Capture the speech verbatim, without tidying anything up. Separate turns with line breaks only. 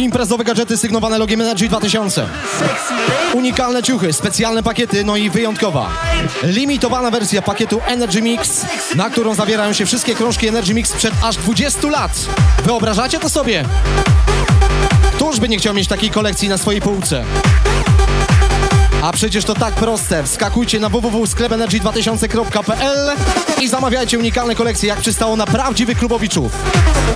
imprezowe gadżety sygnowane logiem Energy dwa tysiące. Unikalne ciuchy, specjalne pakiety, no i wyjątkowa, limitowana wersja pakietu Energy Mix, na którą zawierają się wszystkie krążki Energy Mix sprzed aż dwudziestu lat. Wyobrażacie to sobie? Któż by nie chciał mieć takiej kolekcji na swojej półce? A przecież to tak proste. Wskakujcie na w w w kropka sklep energy dwa tysiące kropka p l i zamawiajcie unikalne kolekcje, jak przystało na prawdziwych klubowiczów.